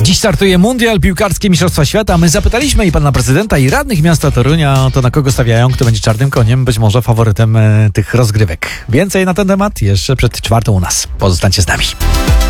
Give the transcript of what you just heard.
Dziś startuje Mundial Piłkarskie Mistrzostwa Świata. My zapytaliśmy i pana prezydenta i radnych miasta Torunia, to na kogo stawiają, kto będzie czarnym koniem, być może faworytem tych rozgrywek. Więcej na ten temat jeszcze przed 4:00 u nas. Pozostańcie z nami.